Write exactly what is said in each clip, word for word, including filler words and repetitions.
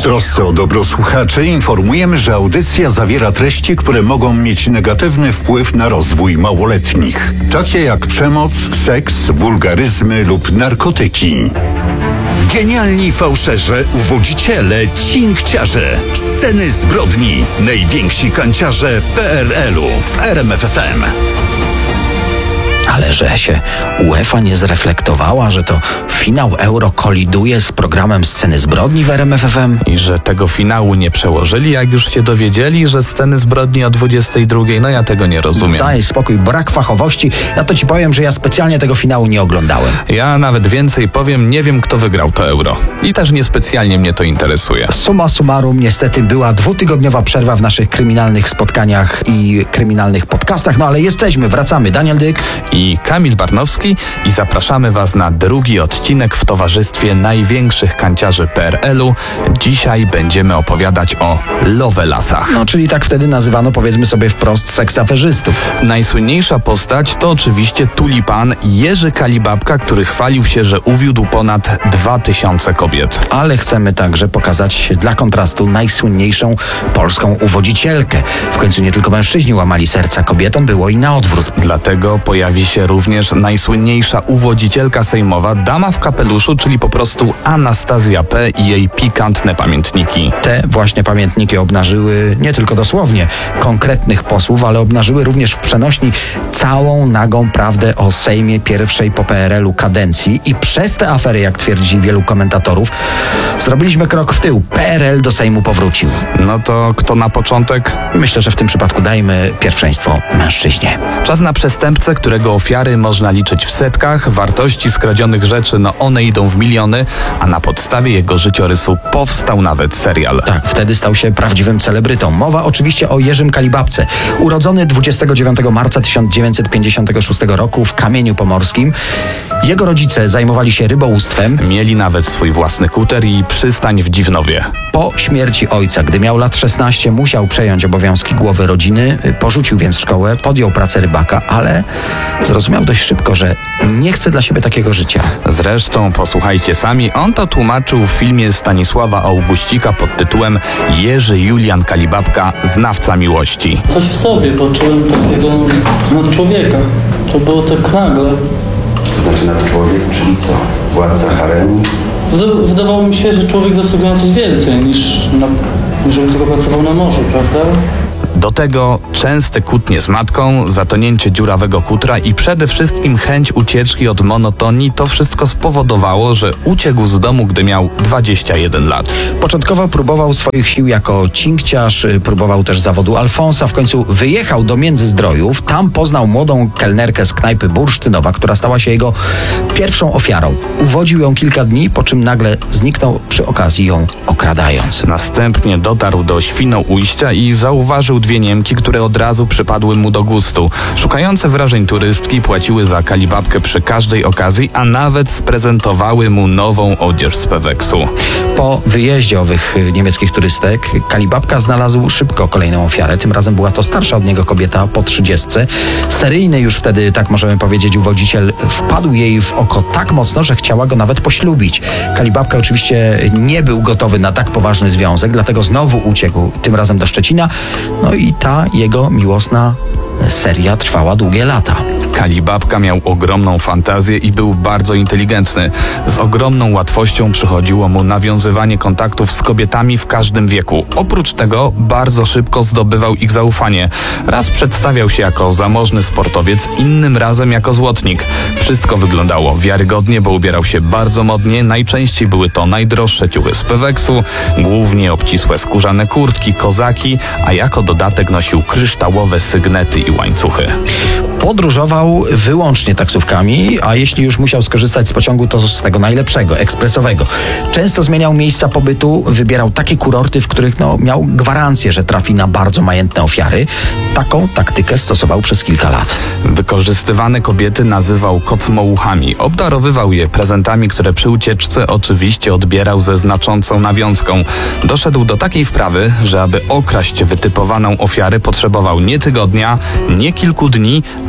W trosce o dobro słuchaczy informujemy, że audycja zawiera treści, które mogą mieć negatywny wpływ na rozwój małoletnich, takie jak przemoc, seks, wulgaryzmy lub narkotyki. Genialni fałszerze, uwodziciele, cinkciarze, sceny zbrodni, najwięksi kanciarze P R L-u w R M F F M. Ale że się UEFA nie zreflektowała, że to finał Euro koliduje z programem Sceny zbrodni w R M F F M? I że tego finału nie przełożyli, jak już się dowiedzieli, że Sceny zbrodni o dwudziestej drugiej, no ja tego nie rozumiem. Daj spokój, brak fachowości. Ja to ci powiem, że ja specjalnie tego finału nie oglądałem. Ja nawet więcej powiem, nie wiem kto wygrał to Euro. I też niespecjalnie mnie to interesuje. Summa summarum, niestety była dwutygodniowa przerwa w naszych kryminalnych spotkaniach i kryminalnych podcastach, no ale jesteśmy, wracamy. Daniel Dyk i Kamil Barnowski i zapraszamy Was na drugi odcinek w towarzystwie największych kanciarzy P R L-u. Dzisiaj będziemy opowiadać o lovelasach. No, czyli tak wtedy nazywano, powiedzmy sobie wprost, seksaferzystów. Najsłynniejsza postać to oczywiście tulipan Jerzy Kalibabka, który chwalił się, że uwiódł ponad dwa tysiące kobiet. Ale chcemy także pokazać dla kontrastu najsłynniejszą polską uwodzicielkę. W końcu nie tylko mężczyźni łamali serca kobietom, było i na odwrót. Dlatego pojawi się również najsłynniejsza uwodzicielka sejmowa, dama w kapeluszu, czyli po prostu Anastazja P. i jej pikantne pamiętniki. Te właśnie pamiętniki obnażyły nie tylko dosłownie konkretnych posłów, ale obnażyły również w przenośni całą nagą prawdę o Sejmie pierwszej po P R L-u kadencji i przez te afery, jak twierdzi wielu komentatorów, zrobiliśmy krok w tył. P R L do Sejmu powrócił. No to kto na początek? Myślę, że w tym przypadku dajmy pierwszeństwo mężczyźnie. Czas na przestępcę, którego ofiary można liczyć w setkach, wartości skradzionych rzeczy, no one idą w miliony, a na podstawie jego życiorysu powstał nawet serial. Tak, wtedy stał się prawdziwym celebrytą. Mowa oczywiście o Jerzym Kalibabce. Urodzony dwudziestego dziewiątego marca tysiąc dziewięćset pięćdziesiątego szóstego roku w Kamieniu Pomorskim. Jego rodzice zajmowali się rybołówstwem. Mieli nawet swój własny kuter i przystań w Dziwnowie. Po śmierci ojca, gdy miał lat szesnaście, musiał przejąć obowiązki głowy rodziny. Porzucił więc szkołę, podjął pracę rybaka, ale zrozumiał dość szybko, że nie chce dla siebie takiego życia. Zresztą, posłuchajcie sami, on to tłumaczył w filmie Stanisława Augustika pod tytułem Jerzy Julian Kalibabka, znawca miłości. Coś w sobie poczułem takiego nadczłowieka. To było tak nagle. To znaczy nadczłowiek, czyli co? Władca haremu? Wydawało mi się, że człowiek zasługuje na coś więcej niż, na, niż żeby tylko pracował na morzu, prawda? Do tego częste kłótnie z matką, zatonięcie dziurawego kutra i przede wszystkim chęć ucieczki od monotonii, to wszystko spowodowało, że uciekł z domu, gdy miał dwadzieścia jeden lat. Początkowo próbował swoich sił jako cinkciarz, próbował też zawodu alfonsa, w końcu wyjechał do Międzyzdrojów, tam poznał młodą kelnerkę z knajpy Bursztynowa, która stała się jego pierwszą ofiarą. Uwodził ją kilka dni, po czym nagle zniknął, przy okazji ją okradając. Następnie dotarł do Świnoujścia i zauważył dwie Niemki, które od razu przypadły mu do gustu. Szukające wrażeń turystki płaciły za Kalibabkę przy każdej okazji, a nawet sprezentowały mu nową odzież z Peweksu. Po wyjeździe owych niemieckich turystek Kalibabka znalazł szybko kolejną ofiarę. Tym razem była to starsza od niego kobieta po trzydziestce. Seryjny już wtedy, tak możemy powiedzieć, uwodziciel wpadł jej w oko tak mocno, że chciała go nawet poślubić. Kalibabka oczywiście nie był gotowy na tak poważny związek, dlatego znowu uciekł, tym razem do Szczecina. No i ta jego miłosna seria trwała długie lata. Kalibabka miał ogromną fantazję i był bardzo inteligentny. Z ogromną łatwością przychodziło mu nawiązywanie kontaktów z kobietami w każdym wieku. Oprócz tego bardzo szybko zdobywał ich zaufanie. Raz przedstawiał się jako zamożny sportowiec, innym razem jako złotnik. Wszystko wyglądało wiarygodnie, bo ubierał się bardzo modnie. Najczęściej były to najdroższe ciuchy z Peweksu, głównie obcisłe skórzane kurtki, kozaki, a jako dodatek nosił kryształowe sygnety i łańcuchy. Podróżował wyłącznie taksówkami, a jeśli już musiał skorzystać z pociągu, to z tego najlepszego, ekspresowego. Często zmieniał miejsca pobytu, wybierał takie kurorty, w których no, miał gwarancję, że trafi na bardzo majętne ofiary. Taką taktykę stosował przez kilka lat. Wykorzystywane kobiety nazywał kocmołuchami. Obdarowywał je prezentami, które przy ucieczce oczywiście odbierał ze znaczącą nawiązką. Doszedł do takiej wprawy, że aby okraść wytypowaną ofiarę, potrzebował nie tygodnia, nie kilku dni,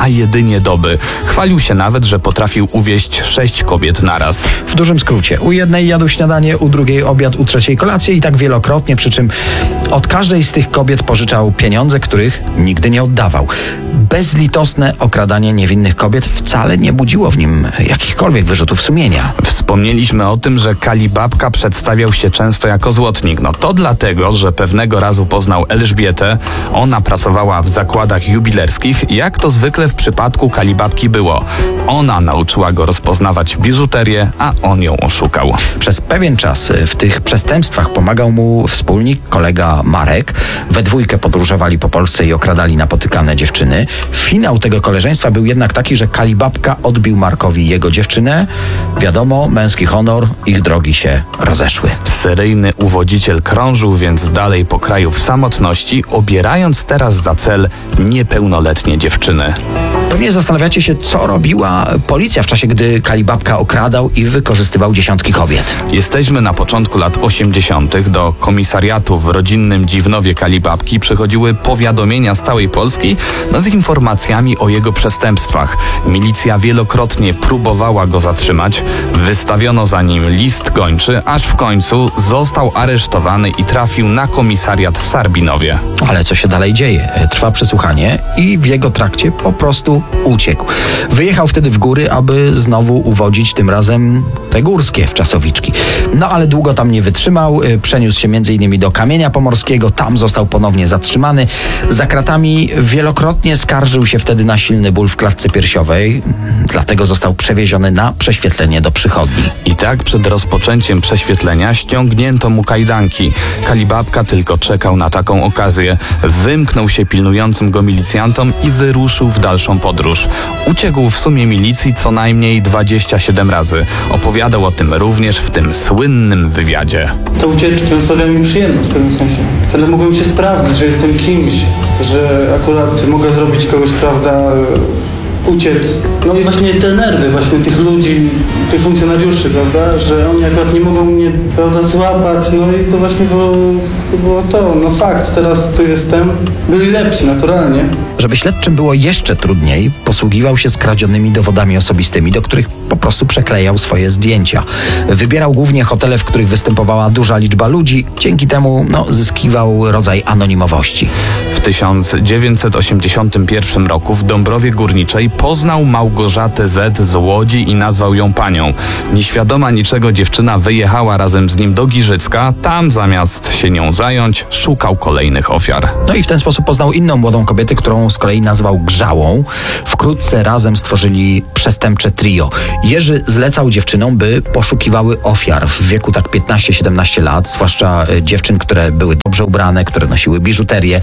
a jedynie doby. Chwalił się nawet, że potrafił uwieść sześć kobiet naraz. W dużym skrócie, u jednej jadł śniadanie, u drugiej obiad, u trzeciej kolację i tak wielokrotnie, przy czym od każdej z tych kobiet pożyczał pieniądze, których nigdy nie oddawał. Bezlitosne okradanie niewinnych kobiet wcale nie budziło w nim jakichkolwiek wyrzutów sumienia. Wspomnieliśmy o tym, że Kalibabka przedstawiał się często jako złotnik. No to dlatego, że pewnego razu poznał Elżbietę. Ona pracowała w zakładach jubilerskich. Jak to zwykle w przypadku Kalibabki było. Ona nauczyła go rozpoznawać biżuterię, a on ją oszukał. Przez pewien czas w tych przestępstwach pomagał mu wspólnik, kolega Marek. We dwójkę podróżowali po Polsce i okradali napotykane dziewczyny. Finał tego koleżeństwa był jednak taki, że Kalibabka odbił Markowi jego dziewczynę. Wiadomo, męski honor, ich drogi się rozeszły. Seryjny uwodziciel krążył więc dalej po kraju w samotności, obierając teraz za cel niepełnoletnie dziewczyny. Pewnie zastanawiacie się, co robiła policja w czasie, gdy Kalibabka okradał i wykorzystywał dziesiątki kobiet. Jesteśmy na początku lat osiemdziesiątych. Do komisariatu w rodzinnym Dziwnowie Kalibabki przychodziły powiadomienia z całej Polski no, z informacjami o jego przestępstwach. Milicja wielokrotnie próbowała go zatrzymać. Wystawiono za nim list gończy, aż w końcu został aresztowany i trafił na komisariat w Sarbinowie. Ale co się dalej dzieje? Trwa przesłuchanie i w jego trakcie po prostu uciekł. Wyjechał wtedy w góry, aby znowu uwodzić tym razem te górskie wczasowiczki. No ale długo tam nie wytrzymał. Przeniósł się między innymi do Kamienia Pomorskiego. Tam został ponownie zatrzymany. Za kratami wielokrotnie skarżył się wtedy na silny ból w klatce piersiowej. Dlatego został przewieziony na prześwietlenie do przychodni. I tak przed rozpoczęciem prześwietlenia ściągnięto mu kajdanki. Kalibabka tylko czekał na taką okazję. Wymknął się pilnującym go milicjantom i wyruszył w dalszą podróż. Uciekł w sumie milicji co najmniej dwadzieścia siedem razy. Opowiadał o tym również w tym słynnym wywiadzie. Te ucieczki sprawiają mi przyjemność w pewnym sensie. Wtedy mogłem się sprawdzić, że jestem kimś, że akurat mogę zrobić kogoś, prawda, uciec. No i właśnie te nerwy właśnie tych ludzi, tych funkcjonariuszy, prawda, że oni akurat nie mogą mnie, prawda, złapać, no i to właśnie było to, było to. No fakt, teraz tu jestem. Byli lepsi, naturalnie. Żeby śledczym było jeszcze trudniej, posługiwał się skradzionymi dowodami osobistymi, do których po prostu przeklejał swoje zdjęcia. Wybierał głównie hotele, w których występowała duża liczba ludzi. Dzięki temu no, zyskiwał rodzaj anonimowości. W tysiąc dziewięćset osiemdziesiątym pierwszym roku w Dąbrowie Górniczej poznał Małgorzatę Z. z Łodzi i nazwał ją panią. Nieświadoma niczego dziewczyna wyjechała razem z nim do Giżycka. Tam zamiast się nią zająć, szukał kolejnych ofiar. No i w ten sposób poznał inną młodą kobietę, którą z kolei nazwał Grzałą. Wkrótce razem stworzyli przestępcze trio. Jerzy zlecał dziewczynom, by poszukiwały ofiar w wieku tak piętnaście siedemnaście lat, zwłaszcza dziewczyn, które były dobrze ubrane, które nosiły biżuterię.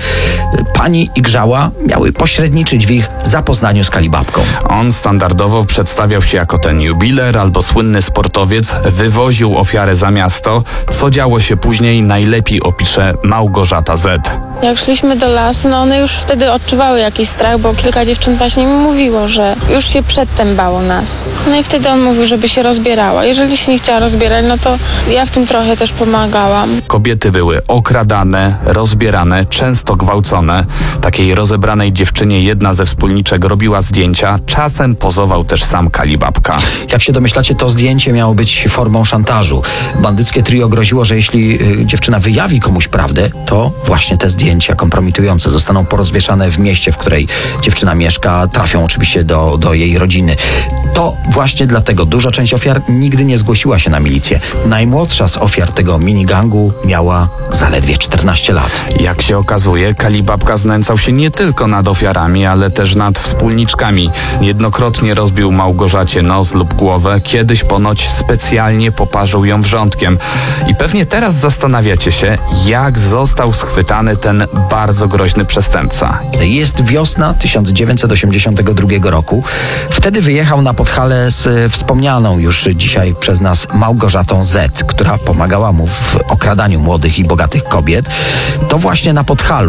Pani i Grzała miały pośredniczyć w ich zapoznaniu z Kalibabką. On standardowo przedstawiał się jako ten jubiler albo słynny sportowiec, wywoził ofiarę za miasto. Co działo się później, najlepiej opisze Małgorzata Z. Jak szliśmy do lasu, no one już wtedy odczuwały jakiś strach, bo kilka dziewczyn właśnie mi mówiło, że już się przedtem bało nas. No i wtedy on mówił, żeby się rozbierała. Jeżeli się nie chciała rozbierać, no to ja w tym trochę też pomagałam. Kobiety były okradane, rozbierane, często gwałcone. Takiej rozebranej dziewczynie jedna ze wspólniczek robiła zdjęcia, czasem pozował też sam Kalibabka. Jak się domyślacie, to zdjęcie miało być formą szantażu. Bandyckie trio groziło, że jeśli y, dziewczyna wyjawi komuś prawdę, to właśnie te zdjęcia kompromitujące zostaną porozwieszane w mieście, w której dziewczyna mieszka, trafią oczywiście do, do jej rodziny. To właśnie dlatego duża część ofiar nigdy nie zgłosiła się na milicję. Najmłodsza z ofiar tego minigangu miała zaledwie czternaście lat. Jak się okazuje, Kalibabka znęcał się nie tylko nad ofiarami, ale też nad wspólniczkami. Jednokrotnie rozbił Małgorzacie nos lub głowę, kiedyś ponoć specjalnie poparzył ją wrzątkiem. I pewnie teraz zastanawiacie się, jak został schwytany ten bardzo groźny przestępca. Jest wiosna tysiąc dziewięćset osiemdziesiątego drugiego roku. Wtedy wyjechał na Podhale z wspomnianą już dzisiaj przez nas Małgorzatą Z, która pomagała mu w okradaniu młodych i bogatych kobiet. To właśnie na Podhalu piętnastego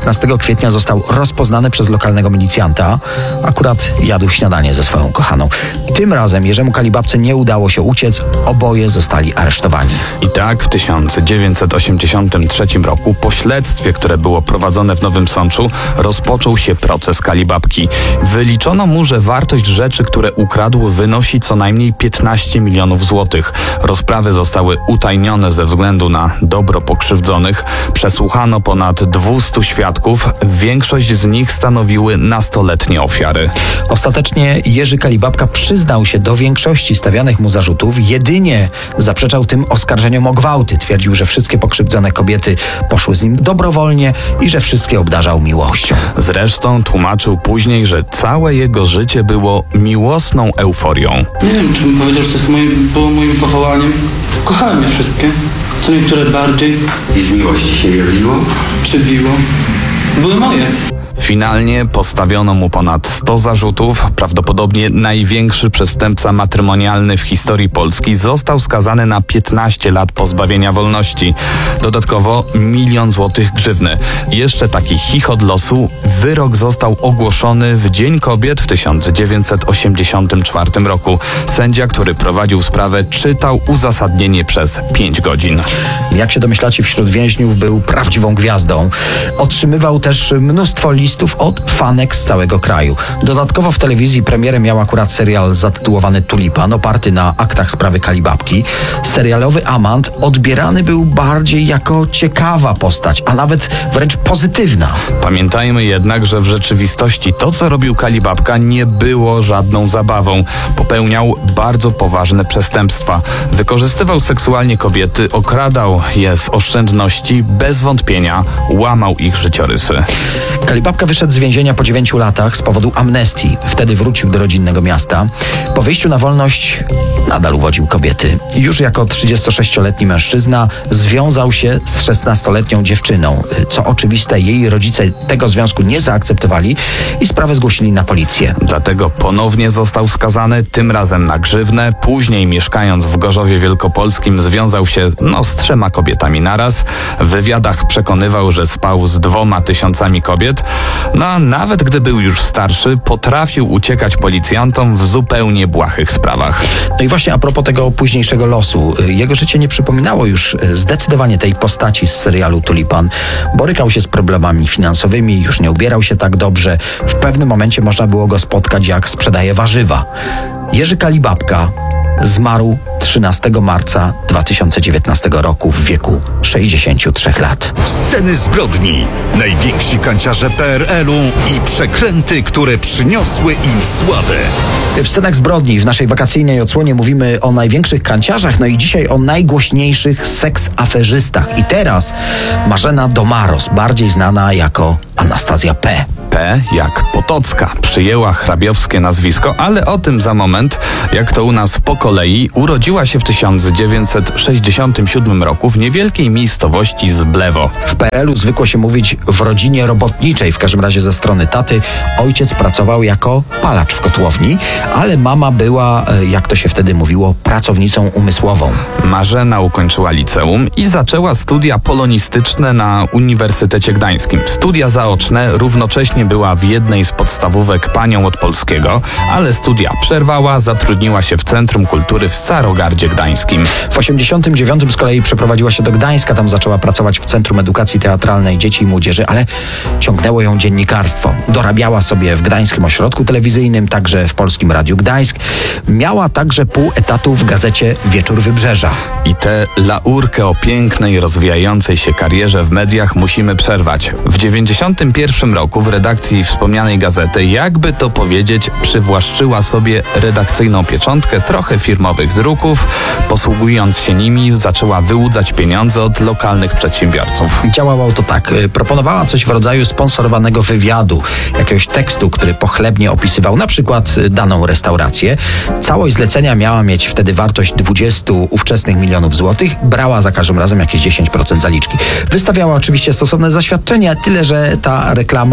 piętnastego kwietnia został rozpoznany przez lokalnego milicjanta. Akurat jadł śniadanie ze swoją kochaną. Tym razem Jerzemu Kalibabce nie udało się uciec, oboje zostali aresztowani. I tak w tysiąc dziewięćset osiemdziesiątym trzecim roku po śledztwie, które było prowadzone w Nowym Sączu, rozpoczął się proces Kalibabki. Wyliczono mu, że wartość rzeczy, które ukradł, wynosi co najmniej piętnaście milionów złotych. Rozprawy zostały utajnione ze względu na dobro pokrzywdzonych. Przesłuchano ponad dwustu świadków. Większość z nich stanowiły nastoletnie ofiary. Ostatecznie Jerzy Kalibabka przyznał się do większości stawianych mu zarzutów, jedynie zaprzeczał tym oskarżeniom o gwałty. Twierdził, że wszystkie pokrzywdzone kobiety poszły z nim dobrowolnie i że wszystkie obdarzał miłością. Zresztą tłumaczył później, że całe jego życie było miłosną euforią. Nie wiem, czy bym powiedział, że to jest moim, było moim powołaniem. Kochałem je wszystkie. Co niektóre bardziej. I z miłości się je biło? Czy biło? Były moje. Finalnie postawiono mu ponad sto zarzutów. Prawdopodobnie największy przestępca matrymonialny w historii Polski został skazany na piętnaście lat pozbawienia wolności. Dodatkowo milion złotych grzywny. Jeszcze taki chichot losu. Wyrok został ogłoszony w Dzień Kobiet w tysiąc dziewięćset osiemdziesiątym czwartym roku. Sędzia, który prowadził sprawę, czytał uzasadnienie przez pięć godzin. Jak się domyślacie, wśród więźniów był prawdziwą gwiazdą. Otrzymywał też mnóstwo listów od fanek z całego kraju. Dodatkowo w telewizji premierę miał akurat serial zatytułowany Tulipan, oparty na aktach sprawy Kalibabki. Serialowy amant odbierany był bardziej jako ciekawa postać, a nawet wręcz pozytywna. Pamiętajmy jednak, że w rzeczywistości to, co robił Kalibabka, nie było żadną zabawą. Popełniał bardzo poważne przestępstwa. Wykorzystywał seksualnie kobiety, okradał je z oszczędności, bez wątpienia łamał ich życiorysy. Kalibabka wyszedł z więzienia po dziewięciu latach z powodu amnestii. Wtedy wrócił do rodzinnego miasta. Po wyjściu na wolność nadal uwodził kobiety. Już jako trzydziestosześcioletni mężczyzna związał się z szesnastoletnią dziewczyną. Co oczywiste, jej rodzice tego związku nie zaakceptowali i sprawę zgłosili na policję. Dlatego ponownie został skazany, tym razem na grzywnę. Później, mieszkając w Gorzowie Wielkopolskim, związał się no, z trzema kobietami naraz. W wywiadach przekonywał, że spał z dwoma tysiącami kobiet. No a nawet gdy był już starszy, potrafił uciekać policjantom w zupełnie błahych sprawach. No i właśnie a propos tego późniejszego losu, jego życie nie przypominało już zdecydowanie tej postaci z serialu Tulipan. Borykał się z problemami finansowymi, już nie ubierał się tak dobrze. W pewnym momencie można było go spotkać, jak sprzedaje warzywa. Jerzy Kalibabka zmarł trzynastego marca dwa tysiące dziewiętnastego roku w wieku sześćdziesięciu trzech lat. Sceny zbrodni. Najwięksi kanciarze P R L u i przekręty, które przyniosły im sławę. W Scenach zbrodni w naszej wakacyjnej odsłonie mówimy o największych kanciarzach, no i dzisiaj o najgłośniejszych seksaferzystach. I teraz Marzena Domaros, bardziej znana jako Anastazja P. P jak Potocka. Przyjęła hrabiowskie nazwisko, ale o tym za moment. Jak to u nas po kolei, urodziła się w tysiąc dziewięćset sześćdziesiątym siódmym roku w niewielkiej miejscowości Zblewo. W P R L u zwykło się mówić w rodzinie robotniczej, w każdym razie ze strony taty. Ojciec pracował jako palacz w kotłowni, ale mama była, jak to się wtedy mówiło, pracownicą umysłową. Marzena ukończyła liceum i zaczęła studia polonistyczne na Uniwersytecie Gdańskim. Studia zaoczne, równocześnie była w jednej z podstawówek panią od polskiego, ale studia przerwała, zatrudniła się w Centrum Kultury w Starogardzie Gdańskim. W osiemdziesiątym dziewiątym z kolei przeprowadziła się do Gdańska, tam zaczęła pracować w Centrum Edukacji Teatralnej Dzieci i Młodzieży, ale ciągnęło ją dziennikarstwo. Dorabiała sobie w Gdańskim Ośrodku Telewizyjnym, także w Polskim Radiu Gdańsk. Miała także pół etatu w gazecie Wieczór Wybrzeża. I tę laurkę o pięknej, rozwijającej się karierze w mediach musimy przerwać. W dziewięćdziesiątym pierwszym roku w redakcji wspomnianej gazety, jakby to powiedzieć, przywłaszczyła sobie redakcyjną pieczątkę, trochę firmowych druków. Posługując się nimi, zaczęła wyłudzać pieniądze od lokalnych przedsiębiorców. Działało to tak. Proponowała coś w rodzaju sponsorowanego wywiadu, jakiegoś tekstu, który pochlebnie opisywał na przykład daną restaurację. Całość zlecenia miała mieć wtedy wartość dwudziestu ówczesnych milionów złotych. Brała za każdym razem jakieś dziesięć procent zaliczki. Wystawiała oczywiście stosowne zaświadczenia, tyle że ta reklama w prasie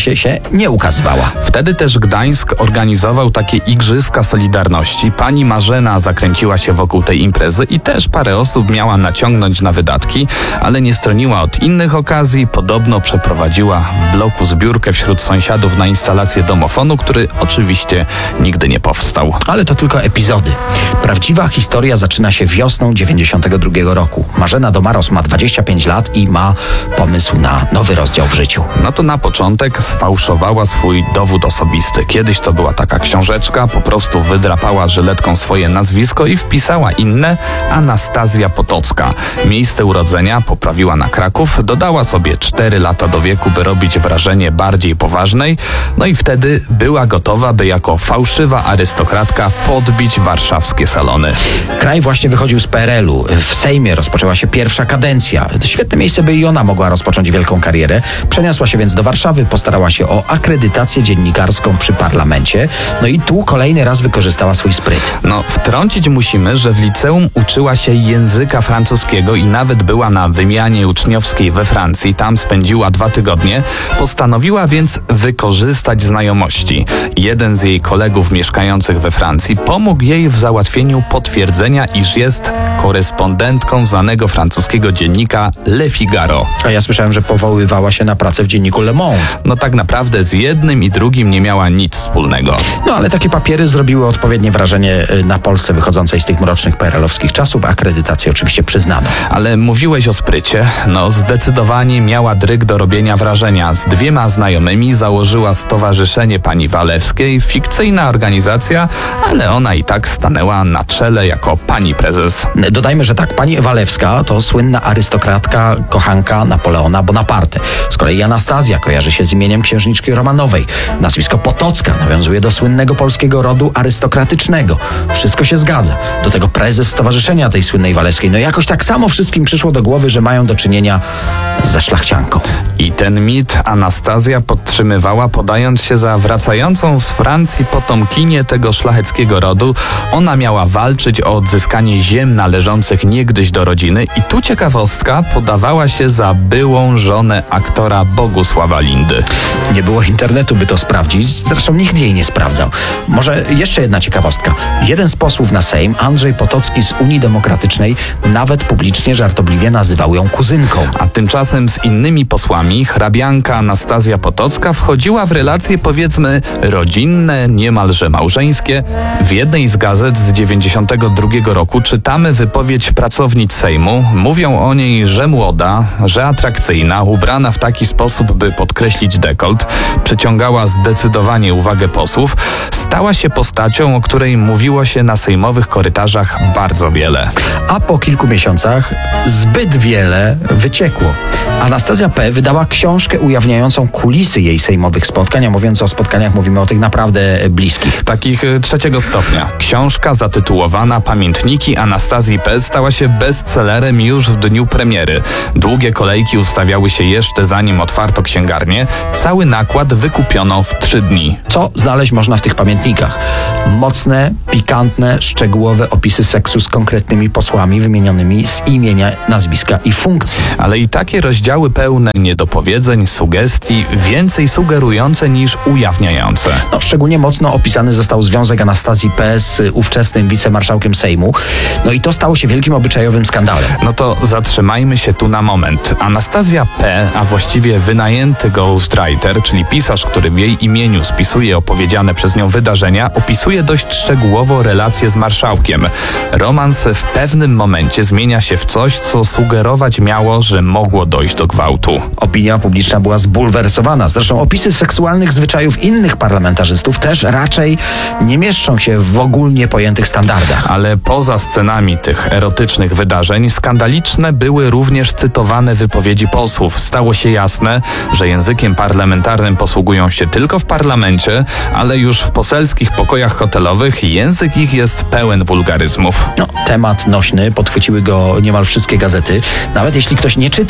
prasie się nie ukazywała. Wtedy też Gdańsk organizował takie Igrzyska Solidarności. Pani Marzena zakręciła się wokół tej imprezy i też parę osób miała naciągnąć na wydatki, ale nie stroniła od innych okazji. Podobno przeprowadziła w bloku zbiórkę wśród sąsiadów na instalację domofonu, który oczywiście nigdy nie powstał. Ale to tylko epizody. Prawdziwa historia zaczyna się wiosną dziewięćdziesiątego drugiego roku. Marzena Domaros ma dwadzieścia pięć lat i ma pomysł na nowy rozdział w życiu. No to na początek sfałszowała swój dowód osobisty. Kiedyś to była taka książeczka, po prostu wydrapała żyletką swoje nazwisko i wpisała inne, Anastazja Potocka. Miejsce urodzenia poprawiła na Kraków, dodała sobie cztery lata do wieku, by robić wrażenie bardziej poważnej, no i wtedy była gotowa, by jako fałszywa arystokratka podbić warszawskie salony. Kraj właśnie wychodził z P R L u. W Sejmie rozpoczęła się pierwsza kadencja. Świetne miejsce, by i ona mogła rozpocząć wielką karierę. Przeniosła się więc do Warszawy, postarała się o akredytację dziennikarską przy parlamencie. No i tu kolejny raz wykorzystała swój spryt. No, wtrącić musimy, że w liceum uczyła się języka francuskiego i nawet była na wymianie uczniowskiej we Francji. Tam spędziła dwa tygodnie. Postanowiła więc wykorzystać znajomości. Jeden z jej kolegów mieszkających we Francji pomógł jej w załatwieniu potwierdzenia, iż jest korespondentką znanego francuskiego dziennika Le Figaro. A ja słyszałem, że powoływała się na pracę w dzienniku Le Monde. No tak naprawdę z jednym i drugim nie miała nic wspólnego. No ale takie papiery zrobiły odpowiednie wrażenie na Polsce wychodzącej z tych mrocznych P R L owskich czasów. Akredytację oczywiście przyznano. Ale mówiłeś o sprycie. No zdecydowanie miała dryg do robienia wrażenia. Z dwiema znajomymi założyła Stowarzyszenie Pani Walewskiej. Fikcyjna organizacja, ale ona i tak stanęła na czele jako pani prezes. Dodajmy, że tak, pani Walewska to słynna arystokratka, kochanka Napoleona Bonaparte. Z kolei Anastazja kojarzy się z imieniem księżniczki Romanowej. Nazwisko Potocka nawiązuje do słynnego polskiego rodu arystokratycznego. Wszystko się zgadza. Do tego prezes stowarzyszenia tej słynnej Walewskiej. No jakoś tak samo wszystkim przyszło do głowy, że mają do czynienia ze szlachcianką. I ten mit Anastazja podtrzymywała, podając się za wracającą z Francji potomkinię tego szlacheckiego rodu. Ona miała walczyć o odzyskanie ziem należących niegdyś do rodziny i tu ciekawostka, podawała się za byłą żonę aktora Bogusława Lindy. Nie było internetu, by to sprawdzić. Zresztą nikt jej nie sprawdzał. Może jeszcze jedna ciekawostka. Jeden z posłów na Sejm, Andrzej Potocki z Unii Demokratycznej, nawet publicznie żartobliwie nazywał ją kuzynką. A tymczasem z innymi posłami hrabianka Anastazja Potocka wchodziła w relacje, powiedzmy, rodzinne, niemalże małżeńskie. W jednej z gazet z dziewięćdziesiątego drugiego roku czytamy wypowiedź pracownic Sejmu. Mówią o niej, że młoda, że atrakcyjna, ubrana w taki sposób, by podkreślić dekolt, przyciągała zdecydowanie uwagę posłów, stała się postacią, o której mówiło się na sejmowych korytarzach bardzo wiele. A po kilku miesiącach zbyt wiele wyciekło. Anastazja P. wydała książkę ujawniającą kulisy jej sejmowych spotkań, a mówiąc o spotkaniach mówimy o tych naprawdę bliskich. Takich trzeciego stopnia. Książka zatytułowana Pamiętniki Anastazji P. stała się bestsellerem już w dniu premiery. Długie kolejki ustawiały się jeszcze zanim otwarto księgarnię. Cały nakład wykupiono w trzy dni. Co znaleźć można w tych pamiętnikach? Mocne, pikantne, szczegółowe opisy seksu z konkretnymi posłami wymienionymi z imienia, nazwiska i funkcji. Ale i takie rozdziały pełne niedopowiedzeń, sugestii, więcej sugerujące niż ujawniające. No, szczególnie mocno opisany został związek Anastazji P. z ówczesnym wicemarszałkiem Sejmu. No i to stało się wielkim obyczajowym skandalem. No to zatrzymajmy się tu na moment. Anastazja P., a właściwie wynajęty ghostwriter, czyli pisarz, który w jej imieniu spisuje opowiedziane przez nią wydarzenia, opisuje dość szczegółowo relacje z marszałkiem. Romans w pewnym momencie zmienia się w coś, co sugerować miało, że mogło dojść do gwałtu. Opinia publiczna była zbulwersowana. Zresztą opisy seksualnych zwyczajów innych parlamentarzystów też raczej nie mieszczą się w ogólnie pojętych standardach. Ale poza scenami tych erotycznych wydarzeń skandaliczne były również cytowane wypowiedzi posłów. Stało się jasne, że językiem parlamentarnym posługują się tylko w parlamencie, ale już w poselskich pokojach hotelowych język ich jest pełen wulgaryzmów. No, temat nośny, podchwyciły go niemal wszystkie gazety. Nawet jeśli ktoś nie czytał pamiętników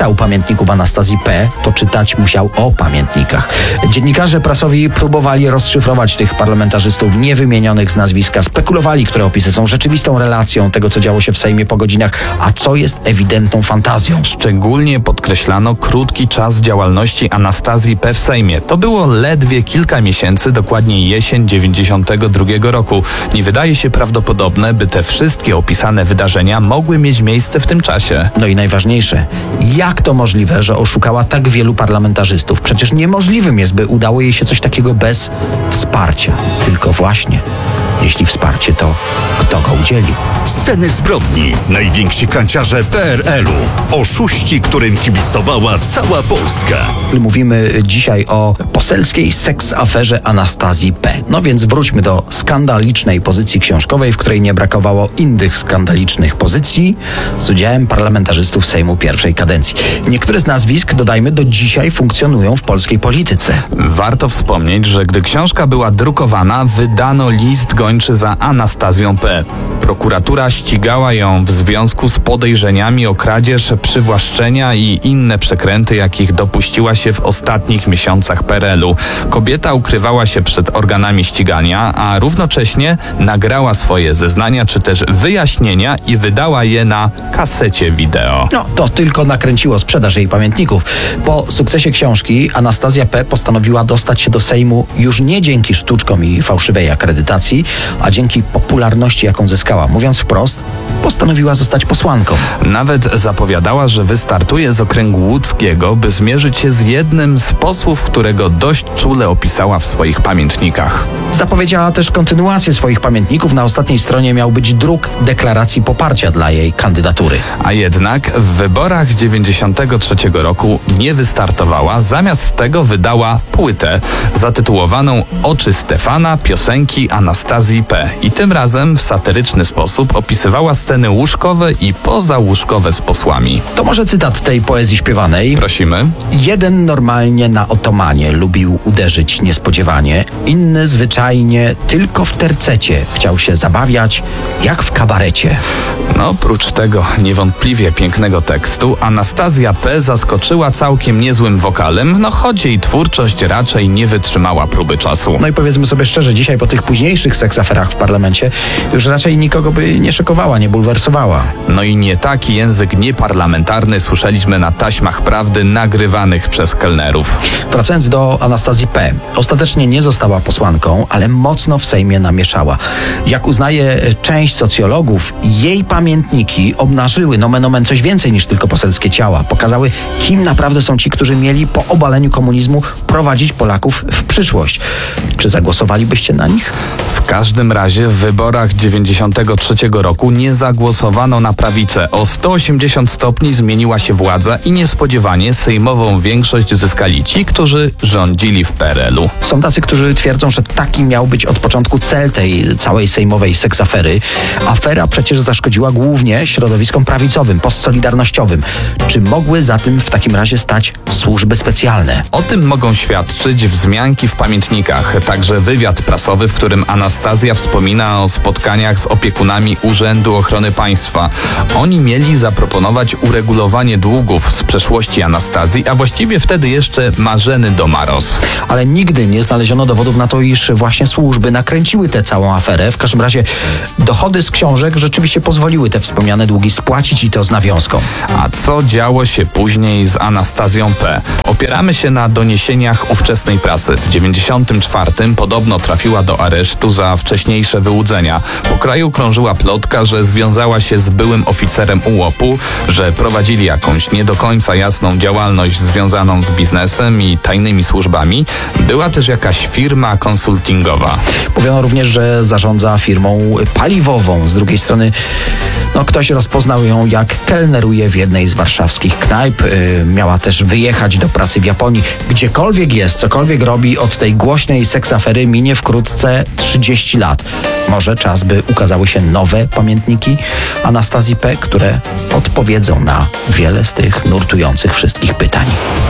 pamiętników Anastazji P., to czytać musiał o pamiętnikach. Dziennikarze prasowi próbowali rozszyfrować tych parlamentarzystów niewymienionych z nazwiska, spekulowali, które opisy są rzeczywistą relacją tego, co działo się w Sejmie po godzinach, a co jest ewidentną fantazją. Szczególnie podkreślano krótki czas działalności Anastazji P. w Sejmie. To było ledwie kilka miesięcy, dokładnie jesień dziewięćdziesiątego drugiego roku. Nie wydaje się prawdopodobne, by te wszystkie opisane wydarzenia mogły mieć miejsce w tym czasie. No i najważniejsze, jak to możliwe, że oszukała tak wielu parlamentarzystów? Przecież niemożliwym jest, by udało jej się coś takiego bez wsparcia. Tylko właśnie, jeśli wsparcie, to kto go udzielił? Sceny zbrodni. Najwięksi kanciarze P R L u. Oszuści, którym kibicowała cała Polska. Mówimy dzisiaj o poselskiej seks-aferze Anastazji P. No więc wróćmy do skandalicznej pozycji książkowej, w której nie brakowało innych skandalicznych pozycji z udziałem parlamentarzystów Sejmu pierwszej kadencji. Niektóre z nazwisk, dodajmy, do dzisiaj funkcjonują w polskiej polityce. Warto wspomnieć, że gdy książka była drukowana, wydano list gończy za Anastazją P. Prokuratura ścigała ją w związku z podejrzeniami o kradzież, przywłaszczenia i inne przekręty, jakich dopuściła się w ostatnich miesiącach P R L u. Kobieta ukrywała się przed organami ścigania, a równocześnie nagrała swoje zeznania czy też wyjaśnienia i wydała je na kasecie wideo. No, to tylko nakręciło sprzedaż jej pamiętników. Po sukcesie książki Anastazja P. postanowiła dostać się do Sejmu już nie dzięki sztuczkom i fałszywej akredytacji, a dzięki popularności, jaką zyskała. Mówiąc wprost, postanowiła zostać posłanką. Nawet zapowiadała, że wystartuje z okręgu łódzkiego, by zmierzyć się z jednym z posłów, którego dość czule opisała w swoich pamiętnikach. Zapowiedziała też kontynuację swoich pamiętników. Na ostatniej stronie miał być druk deklaracji poparcia dla jej kandydatury. A jednak w wyborach dziewięćdziesiątego trzeciego roku nie wystartowała, zamiast tego wydała płytę zatytułowaną Oczy Stefana, piosenki Anastazji P. I tym razem w satyryczny sposób opisywała sceny łóżkowe i pozałóżkowe z posłami. To może cytat tej poezji śpiewanej. Prosimy. Jeden normalnie na otomanie lubił uderzyć niespodziewanie, inny zwyczajnie tylko w tercecie chciał się zabawiać jak w kabarecie. No, oprócz tego niewątpliwie pięknego tekstu, Anastazja P. zaskoczyła całkiem niezłym wokalem, no choć jej twórczość raczej nie wytrzymała próby czasu. No i powiedzmy sobie szczerze, dzisiaj po tych późniejszych seksaferach w parlamencie już raczej nikogo by nie szokowała, nie bulwersowała. No i nie taki język nieparlamentarny słyszeliśmy na taśmach prawdy nagrywanych przez kelnerów. Wracając do Anastazji P. Ostatecznie nie została posłanką, ale mocno w Sejmie namieszała. Jak uznaje część socjologów, jej pamiętniki obnażyły nomen omen coś więcej niż tylko poselskie ciała. Pokazały, kim naprawdę są ci, którzy mieli po obaleniu komunizmu prowadzić Polaków w przyszłość. Czy zagłosowalibyście na nich? W każdym razie w wyborach dziewięćdziesiątego trzeciego roku nie zagłosowano na prawicę. O sto osiemdziesiąt stopni zmieniła się władza i niespodziewanie sejmową większość zyskali ci, którzy rządzili w P R L u. Są tacy, którzy twierdzą, że taki miał być od początku cel tej całej sejmowej seksafery. Afera przecież zaszkodziła głównie środowiskom prawicowym, postsolidarnościowym. Czy mogły za tym w takim razie stać służby specjalne? O tym mogą świadczyć wzmianki w pamiętnikach, także wywiad prasowy, w którym Anastazja wspomina o spotkaniach z opiekunami Urzędu Ochrony Państwa. Oni mieli zaproponować uregulowanie długów z przeszłości Anastazji, a właściwie wtedy jeszcze Marzeny Domaros. Ale nigdy nie znaleziono dowodów na to, iż właśnie służby nakręciły tę całą aferę. W każdym razie dochody z książek rzeczywiście pozwoliły te wspomniane długi spłacić i to z nawiązką. A co działo się później z Anastazją P? Opieramy się na doniesieniach ówczesnej prasy. W dziewięćdziesiątym czwartym podobno trafiła do aresztu za wcześniejsze wyłudzenia. Po kraju krążyła plotka, że związała się z byłym oficerem U O P-u, że prowadzili jakąś nie do końca jasną działalność związaną z biznesem i tajnymi służbami. Była też jakaś firma konsultingowa. Mówiono również, że zarządza firmą paliwową. Z drugiej strony no, ktoś rozpoznał ją, jak kelneruje w jednej z warszawskich knajp. Yy, miała też wyjechać do pracy w Japonii. Gdziekolwiek jest, cokolwiek robi, od tej głośnej seksafery minie wkrótce trzydzieści lat. Może czas, by ukazały się nowe pamiętniki Anastazji P., które odpowiedzą na wiele z tych nurtujących wszystkich pytań.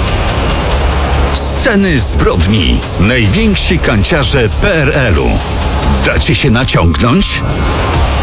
Sceny zbrodni. Najwięksi kanciarze P R L u. Dacie się naciągnąć?